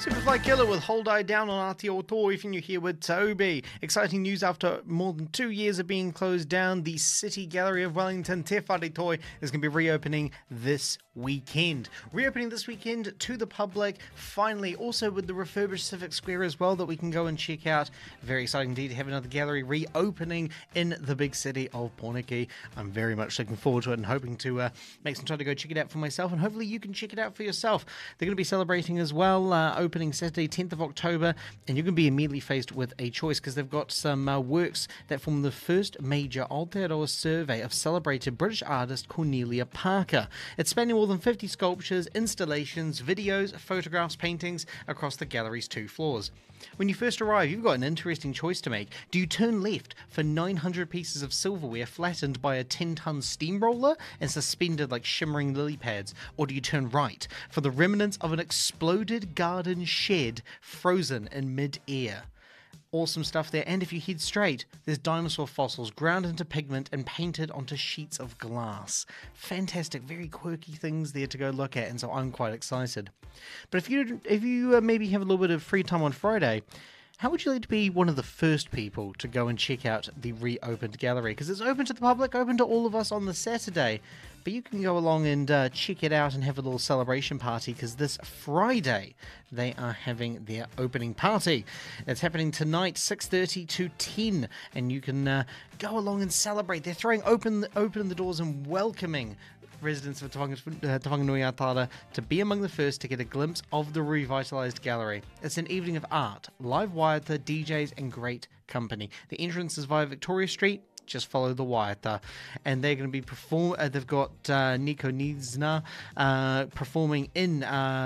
Superfly Killer with Hold I Down on Aotearoa, if you're here with Toby. Exciting news: after more than 2 years of being closed down, the City Gallery of Wellington, Te Whare Toi, is going to be reopening this weekend. Reopening this weekend to the public, finally, also with the refurbished Civic Square as well that we can go and check out. Very exciting indeed to have another gallery reopening in the big city of Poneke. I'm very much looking forward to it and hoping to make some time to go check it out for myself, and hopefully you can check it out for yourself. They're going to be celebrating as well, opening Saturday 10th of October, and you're going to be immediately faced with a choice because they've got some works that form the first major Aotearoa survey of celebrated British artist Cornelia Parker. It's spanning more than 50 sculptures, installations, videos, photographs, paintings across the gallery's 2 floors. When you first arrive, you've got an interesting choice to make. Do you turn left for 900 pieces of silverware flattened by a 10-ton steamroller and suspended like shimmering lily pads? Or do you turn right for the remnants of an exploded garden shed frozen in mid-air? Awesome stuff there. And if you head straight, there's dinosaur fossils ground into pigment and painted onto sheets of glass. Fantastic, very quirky things there to go look at, and so I'm quite excited. But if you maybe have a little bit of free time on Friday, how would you like to be one of the first people to go and check out the reopened gallery? Because it's open to the public, open to all of us on the Saturday. But you can go along and check it out and have a little celebration party, because this Friday they are having their opening party. It's happening tonight, 6:30 to 10, and you can go along and celebrate. They're throwing open the doors and welcoming residents of Te Whanganui Atara to be among the first to get a glimpse of the revitalised gallery. It's an evening of art, live waiata, DJs and great company. The entrance is via Victoria Street. Just follow the waiata, and they're going to be they've got Nico Nizna performing in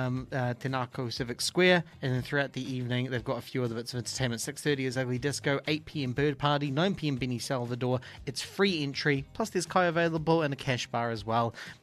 Tenako Civic Square, and then throughout the evening they've got a few other bits of entertainment. 6:30 is Ugly Disco, 8 p.m. Bird Party, 9 p.m. Benny Salvador. It's free entry, plus there's kai available and a cash bar as well.